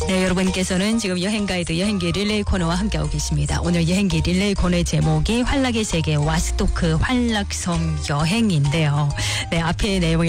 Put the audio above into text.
네, 여러분께서는 지금 여행가이드 여행기 릴레이 코너와 함께하고 계십니다. 오늘 여행기 릴레이 코너의 제목이 환락의 세계 와스토크 환락섬 여행인데요. 네, 앞에 내용이